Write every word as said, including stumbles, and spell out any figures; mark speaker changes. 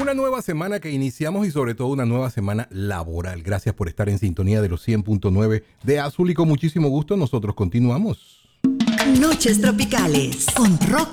Speaker 1: Una nueva semana que iniciamos y sobre todo una nueva semana laboral. Gracias por estar en sintonía de los cien punto nueve de Azul y con muchísimo gusto nosotros continuamos.
Speaker 2: Noches tropicales con Rock